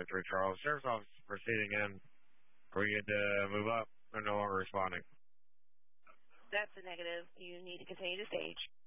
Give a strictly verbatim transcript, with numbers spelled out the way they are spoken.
five three Charles. Sheriff's Office proceeding in. Are we good to move up? They're no longer responding. That's a negative. You need to continue to stage.